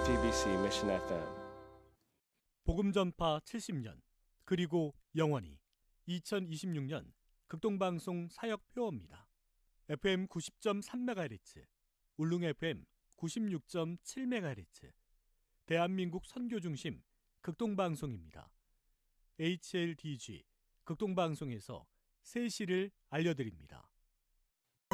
JTBC Mission FM. 복음 전파 70년 그리고 영원히 2026년 극동방송 사역표어입니다. FM 90.3MHz, 울릉 FM 96.7MHz, 대한민국 선교중심 극동방송입니다. HLDG 극동방송에서 새 시를 알려드립니다.